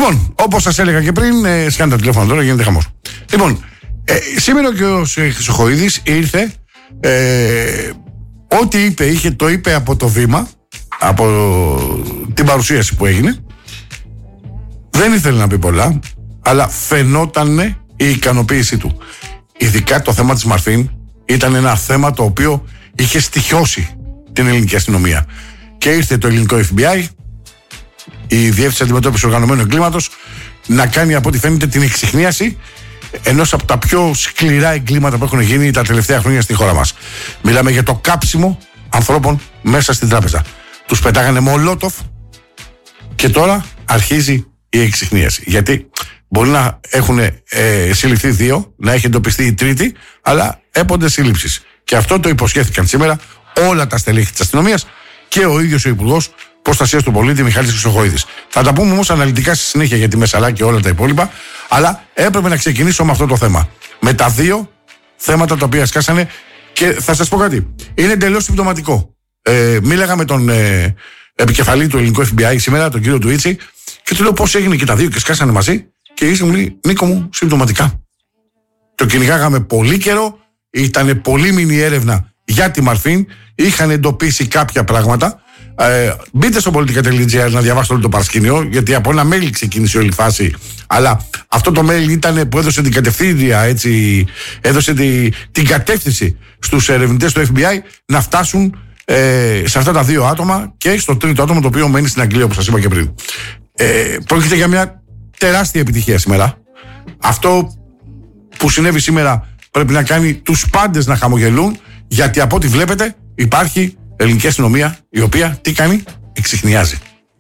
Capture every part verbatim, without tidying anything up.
Λοιπόν, όπως σας έλεγα και πριν, ε, σκάνε τα τηλέφωνα τώρα, γίνεται χαμός. Λοιπόν, ε, σήμερα και ο Χρυσοχοΐδης ήρθε, ε, ό,τι είπε, είχε, το είπε από το βήμα, από την παρουσίαση που έγινε. Δεν ήθελε να πει πολλά, αλλά φαινότανε η ικανοποίησή του. Ειδικά το θέμα της Μαρφίν ήταν ένα θέμα το οποίο είχε στοιχιώσει την ελληνική αστυνομία. Και ήρθε το ελληνικό εφ μπι άι, η Διεύθυνση Αντιμετώπισης Οργανωμένου Εγκλήματος, να κάνει από ό,τι φαίνεται την εξιχνίαση ενός από τα πιο σκληρά εγκλήματα που έχουν γίνει τα τελευταία χρόνια στη χώρα μας. Μιλάμε για το κάψιμο ανθρώπων μέσα στην τράπεζα. Τους πετάγανε μολότοφ και τώρα αρχίζει η εξιχνίαση. Γιατί μπορεί να έχουν ε, συλληφθεί δύο, να έχει εντοπιστεί η τρίτη, αλλά έπονται συλλήψεις. Και αυτό το υποσχέθηκαν σήμερα όλα τα στελέχη της αστυνομίας και ο ίδιος ο Υπουργός Προστασίας του Πολίτη Μιχάλης Χρυσοχοΐδης. Θα τα πούμε όμως αναλυτικά στη συνέχεια για τη Μεσαλά και όλα τα υπόλοιπα, αλλά έπρεπε να ξεκινήσω με αυτό το θέμα. Με τα δύο θέματα τα οποία σκάσανε και θα σας πω κάτι. Είναι εντελώς συμπτωματικό. Ε, μίλαγα με τον ε, επικεφαλή του ελληνικού εφ μπι άι σήμερα, τον κύριο Τουίτσι, και του λέω πώς έγινε και τα δύο και σκάσανε μαζί. Και ήρθε μου λέει, Νίκο μου, συμπτωματικά. Το κυνηγάγαμε πολύ καιρό, ήταν πολύ μινι έρευνα για τη Μαρφίν, είχαν εντοπίσει κάποια πράγματα. Ε, μπείτε στο πολιτικά τελεία τζι άρ να διαβάσετε όλο το παρασκήνιο, γιατί από ένα mail ξεκίνησε όλη η φάση. Αλλά αυτό το mail ήταν που έδωσε την κατευθύνια, έτσι, έδωσε τη, την κατεύθυνση στους ερευνητές του εφ μπι άι να φτάσουν ε, σε αυτά τα δύο άτομα και στο τρίτο άτομο το οποίο μένει στην Αγγλία, όπως σας είπα και πριν. Ε, πρόκειται για μια τεράστια επιτυχία σήμερα. Αυτό που συνέβη σήμερα πρέπει να κάνει τους πάντες να χαμογελούν, γιατί από ό,τι βλέπετε υπάρχει ελληνική αστυνομία η οποία τι κάνει, εξιχνιάζει.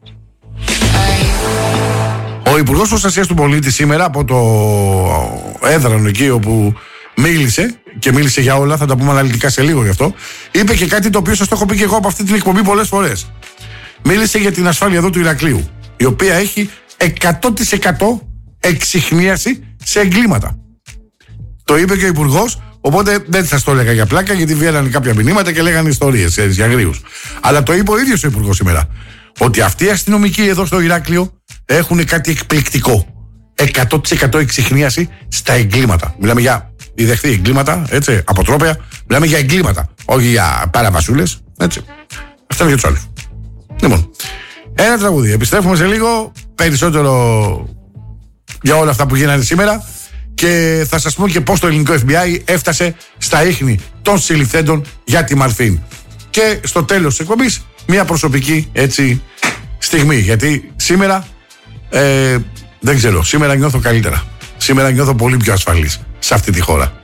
Ο Υπουργός Προστασίας του Πολίτη σήμερα από το έδρανο εκεί όπου μίλησε και μίλησε για όλα, θα τα πούμε αναλυτικά σε λίγο γι' αυτό, είπε και κάτι το οποίο σας το έχω πει και εγώ από αυτή την εκπομπή πολλές φορές. Μίλησε για την ασφάλεια εδώ του Ηρακλείου, η οποία έχει εκατό τοις εκατό εξιχνίαση σε εγκλήματα. Το είπε και ο Υπουργός, οπότε δεν σας το έλεγα για πλάκα, γιατί βγαίνανε κάποια μηνύματα και λέγανε ιστορίες για γρίους. Αλλά το είπε ο ίδιος ο Υπουργός σήμερα, ότι αυτοί οι αστυνομικοί εδώ στο Ηράκλειο έχουν κάτι εκπληκτικό. εκατό τοις εκατό εξιχνίαση στα εγκλήματα. Μιλάμε για διδεχθεί εγκλήματα, έτσι, αποτρόπαια. Μιλάμε για εγκλήματα, όχι για παραβασούλες, έτσι. Αυτά είναι για τους άλλους. Λοιπόν, ένα τραγούδι. Επιστρέφουμε σε λίγο, περισσότερο για όλα αυτά που γίνανε σήμερα. Και θα σας πούμε και πώς το ελληνικό εφ μπι άι έφτασε στα ίχνη των συλληφθέντων για τη Μαρφίν. Και στο τέλος της εκπομπής μια προσωπική έτσι στιγμή. Γιατί σήμερα ε, δεν ξέρω, σήμερα νιώθω καλύτερα. Σήμερα νιώθω πολύ πιο ασφαλής σε αυτή τη χώρα.